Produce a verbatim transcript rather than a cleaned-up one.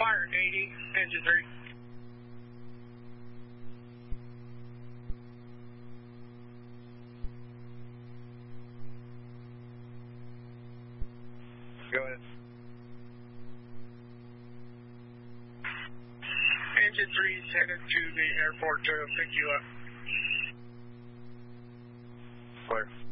fire eighty, engine three. Go ahead. Engine three is headed to the airport to pick you up. Clear.